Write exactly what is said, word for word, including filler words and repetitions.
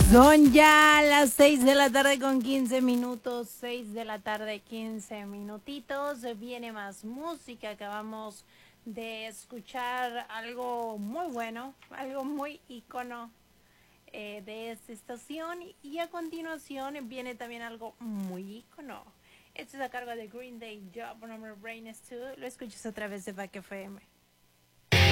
Son ya las seis de la tarde con quince minutos, seis de la tarde quince minutitos, viene más música, acabamos de escuchar algo muy bueno, algo muy ícono eh, de esta estación y a continuación viene también algo muy ícono. Esto es a cargo de Green Day, Job Number Brain two, lo escuchas a través de Back F M.